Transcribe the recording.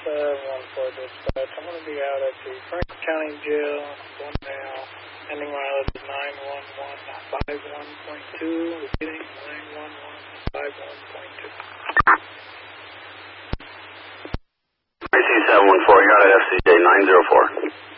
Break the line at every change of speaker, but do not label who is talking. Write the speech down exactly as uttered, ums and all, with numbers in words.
one four dispatch. I'm going to be out at the Franklin County Jail, one now, ending mileage is nine one one five one point two, repeating nine one one five one point two.
I C seven one four, you're out at F C J nine zero four.